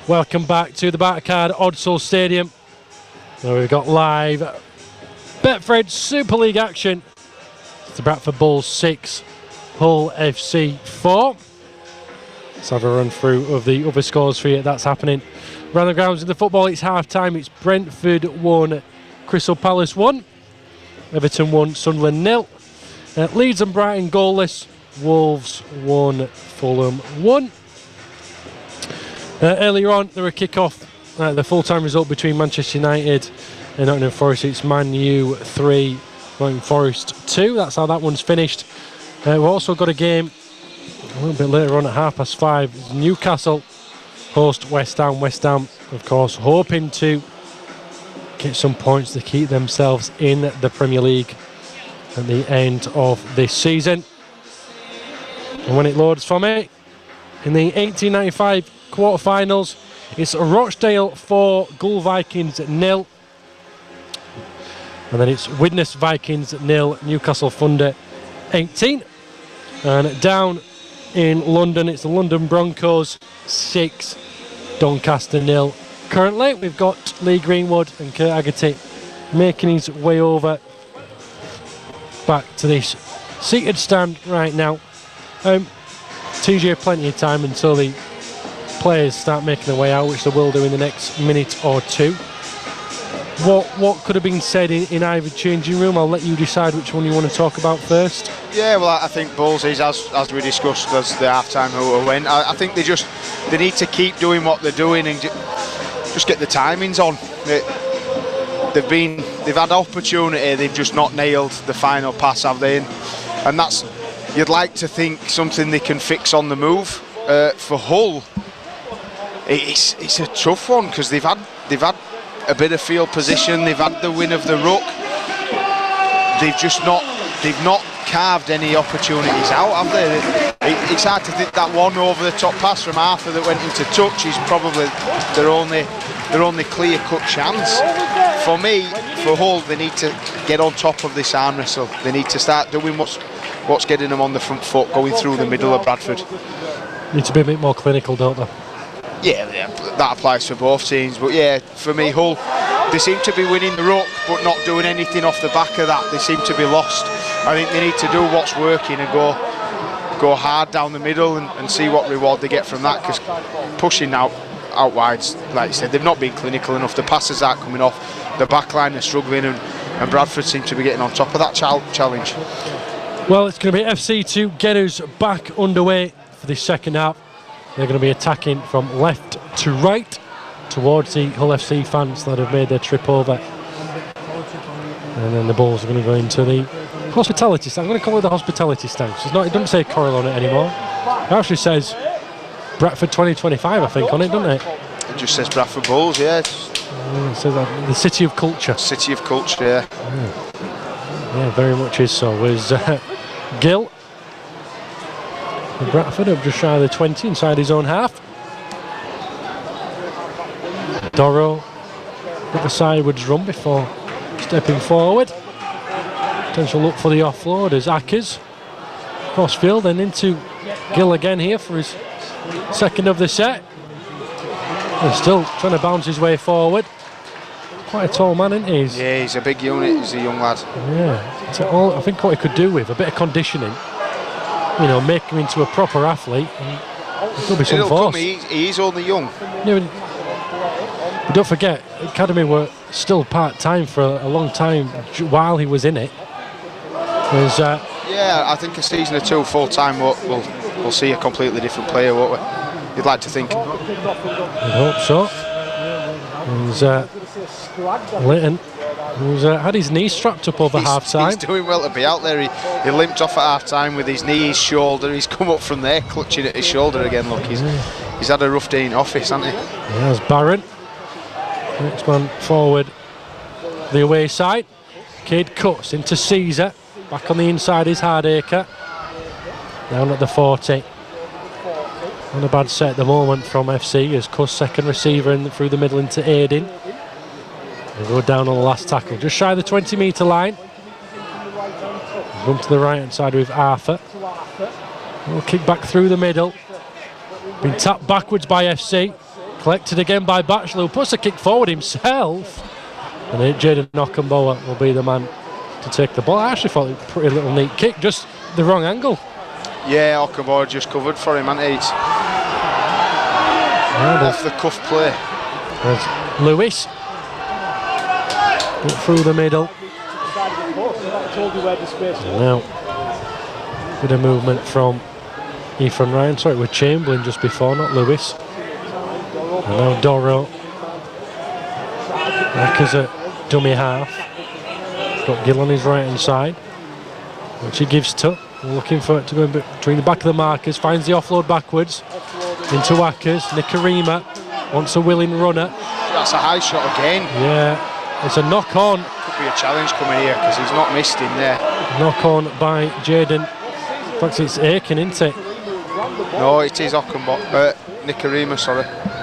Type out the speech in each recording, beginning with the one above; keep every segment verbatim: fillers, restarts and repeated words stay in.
Welcome back to the Barclaycard Odsal Stadium, where we've got live Betfred Super League action. It's the Bradford Bulls six, Hull F C four. Let's have a run through of the other scores for you that's happening around the grounds of the football. It's half time. It's Brentford one, Crystal Palace one, Everton one, Sunderland nil, uh, Leeds and Brighton goalless, Wolves one, Fulham one. Uh, earlier on, there were a kick-off, uh, the full-time result between Manchester United and Nottingham Forest. It's Man U three, Nottingham Forest two. That's how that one's finished. Uh, we've also got a game a little bit later on at half past five. Newcastle host West Ham. West Ham, of course, hoping to get some points to keep themselves in the Premier League at the end of this season. And when it loads for me, in the eighteen ninety-five quarterfinals, it's Rochdale four, Gull Vikings nil. And then it's Widnes Vikings nil, Newcastle Thunder eighteen. And down in London, it's the London Broncos six, Doncaster nil. Currently, we've got Lee Greenwood and Kurt Haggerty making his way over back to this seated stand right now. Um, T J, plenty of time until the players start making their way out, which they will do in the next minute or two. What what could have been said in, in either changing room? I'll let you decide which one you want to talk about first. Yeah, well, I think Bulls is, as as we discussed, as the half-time who went. I, I think they just they need to keep doing what they're doing and ju just get the timings on. They, they've been they've had opportunity, they've just not nailed the final pass, have they? And, and that's, you'd like to think, something they can fix on the move. Uh, for Hull, it's it's a tough one because they've had they've had a bit of field position, they've had the win of the ruck, they've just not they've not carved any opportunities out, have they? It, it's hard to think that one over the top pass from Arthur that went into touch is probably their only their only clear-cut chance. For me, for Hull, they need to get on top of this arm wrestle. They need to start doing what's what's getting them on the front foot, going through the middle of Bradford. Need to be a bit more clinical, don't they? Yeah, yeah, that applies for both teams. But yeah, for me, Hull, they seem to be winning the ruck, but not doing anything off the back of that. They seem to be lost. I think they need to do what's working and go go hard down the middle and, and see what reward they get from that. Because pushing out out wide, like you said, they've not been clinical enough. The passes aren't coming off. The back line are struggling, and, and Bradford seem to be getting on top of that challenge. Well, it's going to be F C to get us back underway for the second half. They're going to be attacking from left to right towards the Hull F C fans that have made their trip over. And then the Bulls are going to go into the hospitality stand. I'm going to call it the hospitality stand. It's not, it doesn't say Coral on it anymore. It actually says Bradford twenty twenty-five, I think, on it, doesn't it? It just says Bradford Bulls, yeah. yeah it says that, the City of Culture. City of Culture, yeah. Yeah, yeah, very much is so. Was uh, Gill Bradford up just shy of the twenty inside his own half. Dorrow with a sideways run before stepping forward. Potential look for the offload as Ackers crossfield and into Gill again here for his second of the set. And still trying to bounce his way forward. Quite a tall man, isn't he? He's yeah, he's a big unit, he's a young lad. Yeah, it's all, I think what he could do with a bit of conditioning, you know, make him into a proper athlete. And there could be some It'll force. Come, he, he's only young. Yeah, but don't forget, Academy were still part-time for a, a long time while he was in it. Was, uh, yeah, I think a season or two full-time we'll, we'll, we'll see a completely different player, won't we? You'd like to think. I'd hope so. There's uh, Leighton, who's uh, had his knee strapped up over half-time. He's doing well to be out there. He, he limped off at half-time with his knee, his shoulder. He's come up from there, clutching at his shoulder again. Look, he's yeah. he's had a rough day in office, hasn't he? Yeah, there's Barron. Next man forward, the away side. Kid cuts into Caesar. Back on the inside is Hardacre. Down at the forty. On a bad set at the moment from F C as Cuss second receiver in through the middle into Aiding. They go down on the last tackle, just shy of the twenty metre line. Run to the right hand side with Arthur. We'll kick back through the middle. Been tapped backwards by F C. Collected again by Batchelor, who puts a kick forward himself. And then Jayden Okunbowa will be the man to take the ball. I actually thought it was a pretty little neat kick, just the wrong angle. Yeah, Okunbowa just covered for him, and it's yeah, off the cuff play. There's Lewis through the middle. And now, bit of movement from Ethan Ryan. Sorry, it was Chamberlain just before, not Lewis. And now Doro. Ackers at dummy half. Got Gill on his right hand side, which he gives to. Looking for it to go in between the back of the markers. Finds the offload backwards into Ackers. Nicarima wants a willing runner. That's a high shot again. Yeah, it's a knock on. Could be a challenge coming here because he's not missed in there. Knock on by Jayden. In fact, it's Aiken, isn't it? No, it is Okunbowa. Uh, Nicarima, sorry.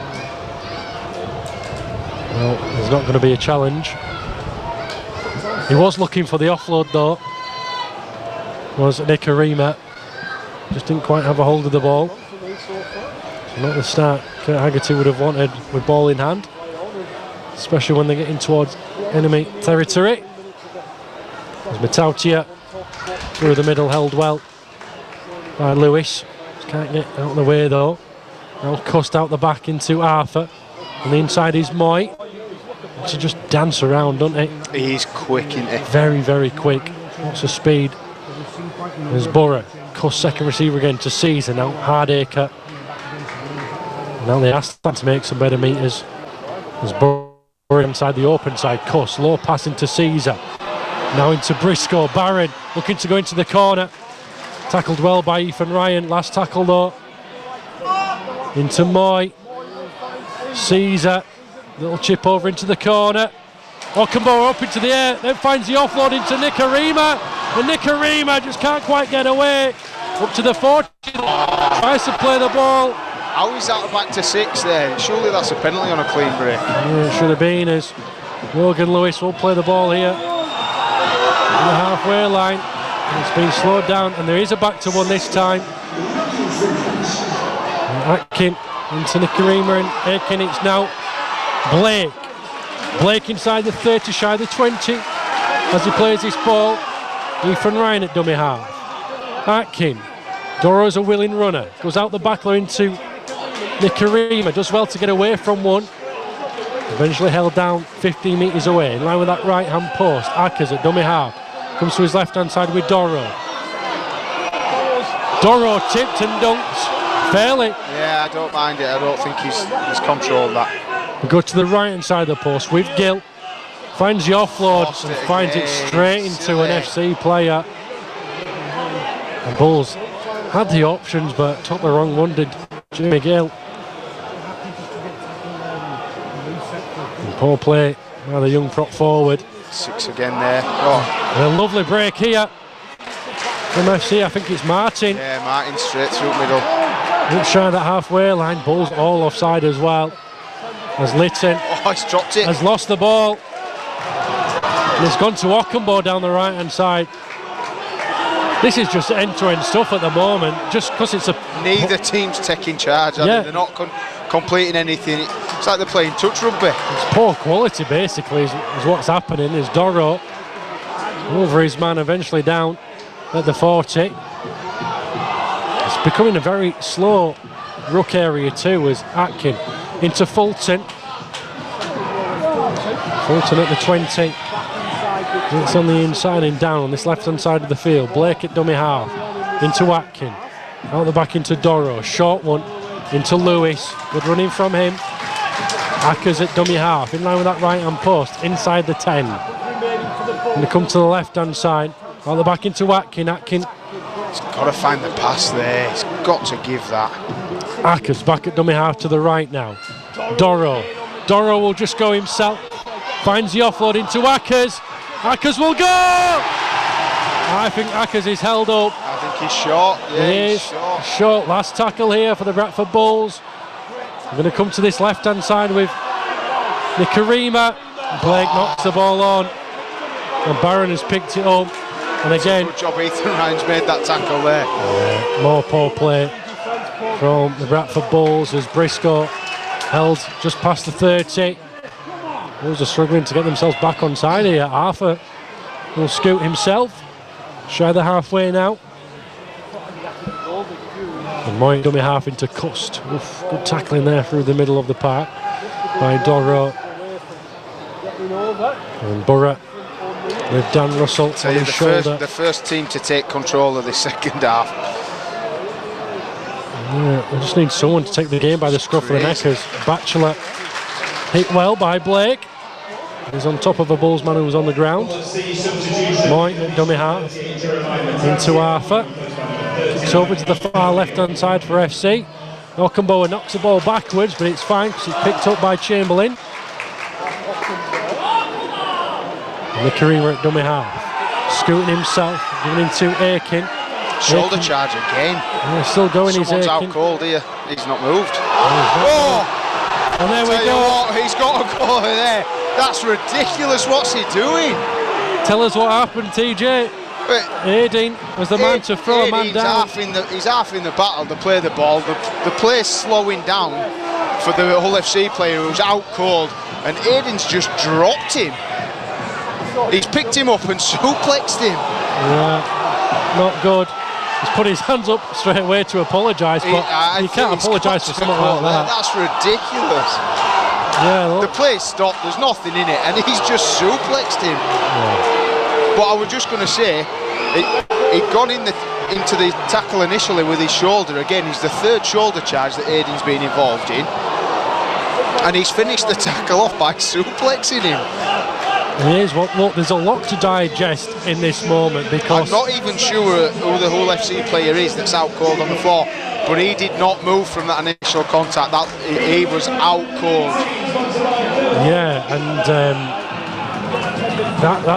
Well, there's not going to be a challenge. He was looking for the offload though. Was Nicarima. Just didn't quite have a hold of the ball. So not the start Kurt Haggerty would have wanted with ball in hand. Especially when they're getting towards enemy territory. There's Matautia through the middle, held well by Lewis. Just can't get out of the way though. Now cussed out the back into Arthur. On the inside is Moy. To just dance around, doesn't he? He's quick, isn't he? Very, very quick. Lots of speed. There's Borough. Cuss second receiver again to Caesar. Now Hardacre. Now they asked that to make some better meters. There's Borough inside the open side. Cuss. Low pass into Caesar. Now into Briscoe. Barron looking to go into the corner. Tackled well by Ethan Ryan. Last tackle though. Into Moy. Caesar. Little chip over into the corner. Okunbowa up into the air. Then finds the offload into Nicarima. And Nicarima just can't quite get away. Up to the forty. Tries to play the ball. How is that back to six there? Surely that's a penalty on a clean break. Yeah, it should have been as Logan Lewis will play the ball here. On the halfway line. And it's been slowed down. And there is a back to one this time. And Atkin into Nicarima and Aiken. It's now Blake. Blake inside the thirty, shy of the twenty as he plays this ball. Ethan Ryan at dummy half. Atkin. Doro's a willing runner. Goes out the back line into Nicarima. Does well to get away from one. Eventually held down fifteen metres away. In line with that right hand post. Ackers at dummy half. Comes to his left hand side with Doro. Doro tipped and dunked. Fairly. Yeah, I don't mind it. I don't think he's, he's controlled that. We go to the right hand side of the post with Gill. Finds the offload Lost and it finds again. it straight into Silly. an F C player. And Bulls had the options but took the wrong one, did Jimmy Gill. And poor play by the young prop forward. Six again there. Oh. And a lovely break here from F C. I think it's Martin. Yeah, Martin straight through middle. Looks shy of that halfway line. Bulls all offside as well. As Litton Oh, he's dropped it. has lost the ball. And it's gone to Okunbowa down the right hand side. This is just end-to-end stuff at the moment, just because it's a... Neither team's taking charge. I Yeah. mean, they're not con completing anything. It's like they're playing touch rugby. It's poor quality, basically, is, is what's happening. Is Doro over his man, eventually down at the forty. It's becoming a very slow ruck area too, as Atkin into Fulton. Fulton at the twenty. It's on the inside and down on this left-hand side of the field. Blake at dummy half. Into Atkin. Out the back into Doro. Short one into Lewis. Good running from him. Ackers at dummy half. In line with that right-hand post. Inside the ten. And they come to the left-hand side. Out the back into Atkin. Atkin. He's got to find the pass there. He's got to give that. Ackers back at dummy half to the right now. Doro. Doro will just go himself. Finds the offload into Ackers. Ackers will go! I think Ackers is held up. I think he's short. Yeah, He he's is short. short. Last tackle here for the Bradford Bulls. We're going to come to this left-hand side with Nicarima. Blake knocks the ball on. And Barron has picked it up. And again, Good job Ethan Ryan's made that tackle there. more poor play from the Bradford Bulls as Briscoe held just past the thirty. Bulls are struggling to get themselves back on side here. Arthur will scoot himself. Shy the halfway now. And Moy dummy half into Cust. Oof, good tackling there through the middle of the park by Doro. And Borough with Dan Russell on his the shoulder. First, the first team to take control of the second half. Yeah, we just need someone to take the game by the scruff of the neck as Batchelor hit well by Blake. He's on top of a Bulls man who was on the ground. Moy at dummy half into Arthur. Kicks over to the far left hand side for F C. Ockenboa knocks the ball backwards, but it's fine because it's picked up by Chamberlain. And the Kareem at dummy half. Scooting himself, giving into Aiken. Shoulder Aiken. charge again. Yeah, still going. Someone's He's out Aiken. cold here. He's not moved. Oh! And there we Tell you go. what, he's got to go over there. That's ridiculous. What's he doing? Tell us what happened, T J. Aideen was the man to throw a man Aideen's down. Half in the, he's half in the battle to play the ball. The, the play's slowing down for the Hull F C player who's out cold, and Aideen's just dropped him. He's picked him up and suplexed him. Yeah, not good. He's put his hands up straight away to apologise, but He- I you think can't he's apologise got for to something go like there. that. That's ridiculous. Yeah, The look. play stopped, there's nothing in it, and he's just suplexed him. But I was just going to say, it, he'd gone in the, into the tackle initially with his shoulder. Again, he's the third shoulder charge that Aideen's been involved in. And he's finished the tackle off by suplexing him. It is. Well, look, there's a lot to digest in this moment I'm because not even sure who the Hull F C player is that's out cold on the floor, but he did not move from that initial contact. That he, he was out cold. yeah, and um, that that